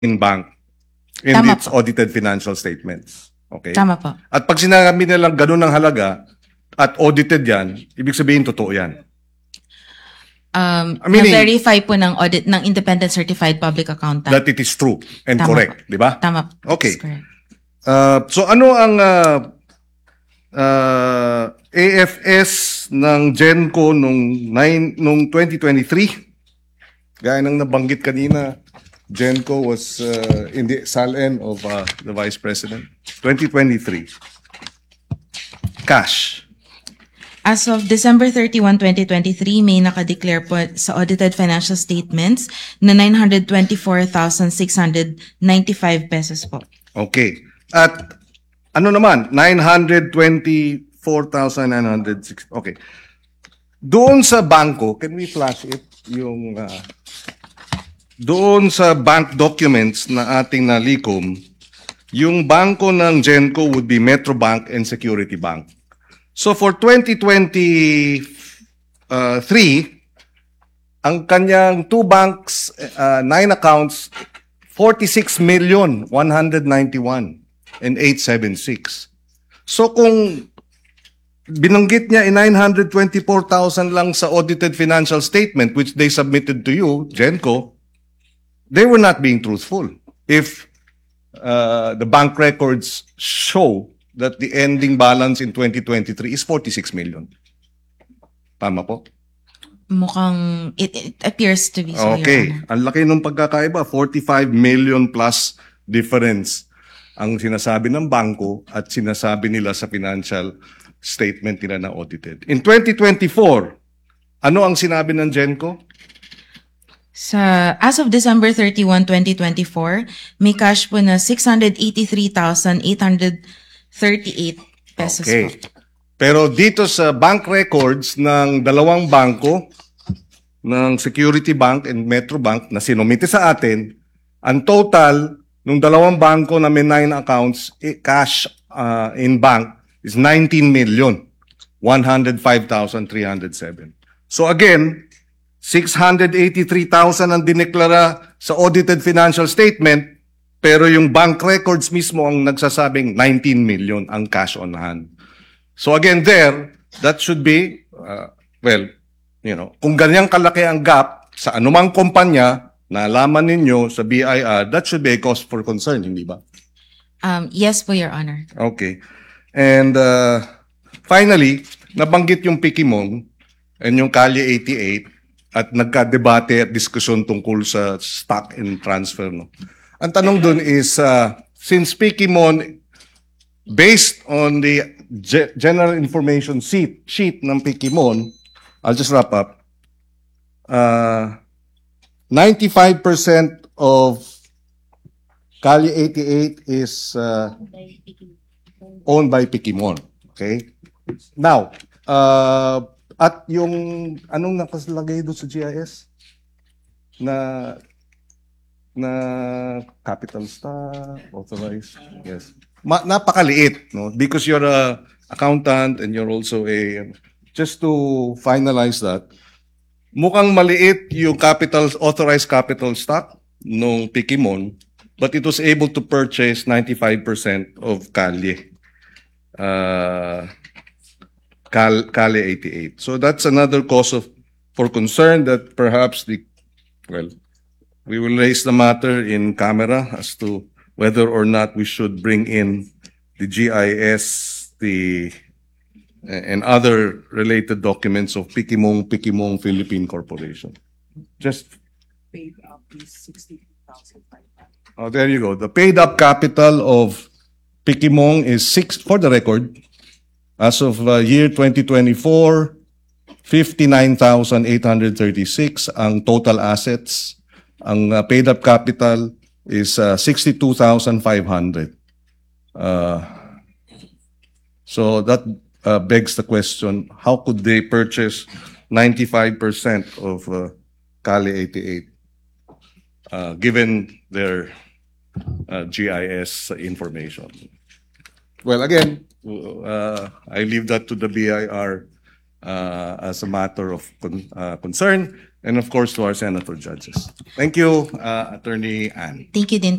in bank in Tama its po. audited financial statements. Okay? Tama po. At pag sinabi nilang ganun ang halaga at audited yan, ibig sabihin totoo yan. Meaning- Na-verify po ng audit ng independent certified public accountant. That it is true and Tama correct, di ba? Tama po. Okay. That's correct. So ano ang AFS ng Genco nung 2023? Gaya ng nabanggit kanina, Genco was in the SALN of the Vice President. 2023. Cash. As of December 31, 2023, may nakadeclare po sa audited financial statements na 924,695 pesos po. Okay. At ano naman? 924,906. Okay. Doon sa bangko, can we flash it? Yung doon sa bank documents na ating nalikom, yung bangko ng Genco would be Metrobank and Security Bank. So for 2023, ang kanyang two banks, 9 accounts, 46,191,876. So kung binanggit niya 924,000 lang sa audited financial statement which they submitted to you, Genco, they were not being truthful. If the bank records show that the ending balance in 2023 is 46 million. Tama po? Mukhang, it appears to be so, Your Okay. Honor. Ang laki ng pagkakaiba, 45 million plus difference ang sinasabi ng bangko at sinasabi nila sa financial statement nila na audited. In 2024, ano ang sinabi ng Genco? As of December 31, 2024, may cash po na 683,838 pesos po. Okay. Pero dito sa bank records ng dalawang bangko, ng Security Bank and Metrobank na sinumite sa atin, ang total ng dalawang bangko na may 9 accounts, cash in bank is 19,105,307. So again, 683,000 ang dineklara sa audited financial statement, pero yung bank records mismo ang nagsasabing 19 million ang cash on hand. So again there, that should be, kung ganyang kalaki ang gap sa anumang kumpanya na alaman ninyo sa BIR, that should be a cause for concern, hindi ba? Yes po, Your Honor. Okay. And finally, nabanggit yung Pikimon and yung Kalye 88 at nagka-debate at diskusyon tungkol sa stock and transfer. No? Ang tanong dun is, since Pikimon, based on the general information sheet ng Pikimon, I'll just wrap up, 95% of Kalye 88 is owned by Pikimon. Okay? Now, at yung anong nakaslagay doon sa GIS na capital stock, authorized, yes. Napakaliit, no? Because you're a accountant and you're also just to finalize that, mukhang maliit yung authorized capital stock nung Pikimon, but it was able to purchase 95% of Kalye. Kalye 88. So that's another cause for concern that perhaps we will raise the matter in camera as to whether or not we should bring in the GIS, and other related documents of Pikimong Philippine Corporation. Just Paid up is 62,500. oh, there you go. The paid up capital of Pikimong is for the record, as of year 2024, 59,836 ang total assets. Ang paid up capital is 62,500. So that begs the question, how could they purchase 95% of Kalye 88 given their GIS information? Well, again, I leave that to the BIR as a matter of concern. and of course to our senator judges. Thank you, Attorney Ann. Thank you din